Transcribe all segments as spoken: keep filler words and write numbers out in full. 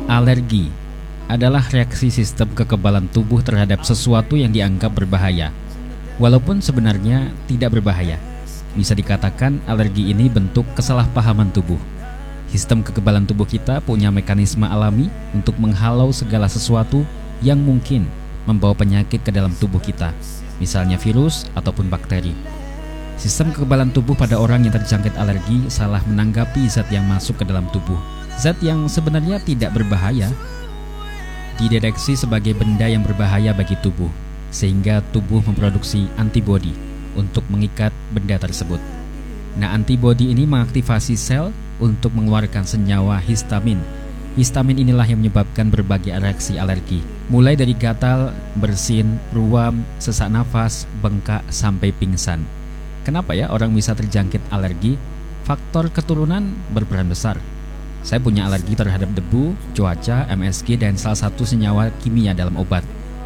Alergi adalah reaksi sistem kekebalan tubuh terhadap sesuatu yang dianggap berbahaya, walaupun sebenarnya tidak berbahaya. Bisa dikatakan alergi ini bentuk kesalahpahaman tubuh. Sistem kekebalan tubuh kita punya mekanisme alami untuk menghalau segala sesuatu yang mungkin membawa penyakit ke dalam tubuh kita, misalnya virus ataupun bakteri. Sistem kekebalan tubuh pada orang yang terjangkit alergi salah menanggapi zat yang masuk ke dalam tubuh. Zat yang sebenarnya tidak berbahaya dideteksi sebagai benda yang berbahaya bagi tubuh, sehingga tubuh memproduksi antibodi untuk mengikat benda tersebut. Nah, antibodi ini mengaktifasi sel untuk mengeluarkan senyawa histamin. Histamin inilah yang menyebabkan berbagai reaksi alergi, mulai dari gatal, bersin, ruam, sesak nafas, bengkak, sampai pingsan. Kenapa ya orang bisa terjangkit alergi? Faktor keturunan berperan besar. Saya punya alergi terhadap debu, cuaca, M S G, dan salah satu senyawa kimia dalam obat.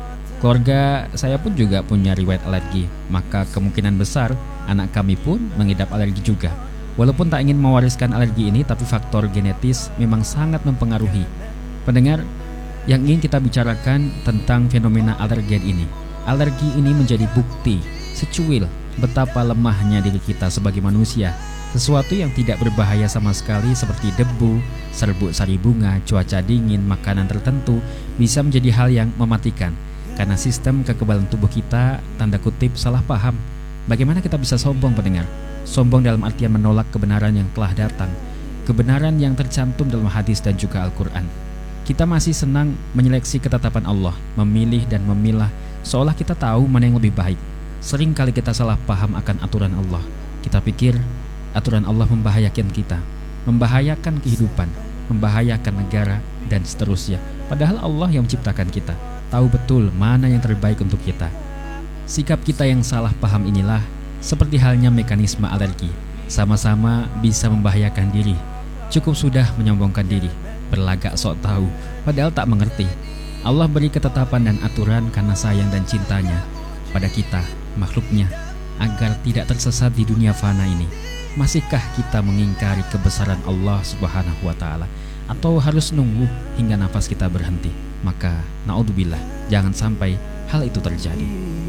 Keluarga saya pun juga punya riwayat alergi, maka kemungkinan besar anak kami pun mengidap alergi juga. Walaupun tak ingin mewariskan alergi ini, tapi faktor genetis memang sangat mempengaruhi. Pendengar, yang ingin kita bicarakan tentang fenomena alergen ini. Alergi ini menjadi bukti secuil betapa lemahnya diri kita sebagai manusia. Sesuatu yang tidak berbahaya sama sekali seperti debu, serbuk sari bunga, cuaca dingin, makanan tertentu bisa menjadi hal yang mematikan karena sistem kekebalan tubuh kita, tanda kutip, salah paham. Bagaimana kita bisa sombong, pendengar? Sombong dalam artian menolak kebenaran yang telah datang, kebenaran yang tercantum dalam hadis dan juga Al-Quran. Kita masih senang menyeleksi ketetapan Allah, memilih dan memilah seolah kita tahu mana yang lebih baik. Sering kali kita salah paham akan aturan Allah. Kita pikir aturan Allah membahayakan kita, membahayakan kehidupan, membahayakan negara, dan seterusnya. Padahal Allah yang menciptakan kita, tahu betul mana yang terbaik untuk kita. Sikap kita yang salah paham inilah seperti halnya mekanisme alergi, sama-sama bisa membahayakan diri. Cukup sudah menyombongkan diri, berlagak sok tahu, padahal tak mengerti. Allah beri ketetapan dan aturan karena sayang dan cintanya pada kita, makhluknya, agar tidak tersesat di dunia fana ini. Masihkah kita mengingkari kebesaran Allah Subhanahu wa Ta'ala, atau harus nunggu hingga nafas kita berhenti? Maka naudzubillah, jangan sampai hal itu terjadi.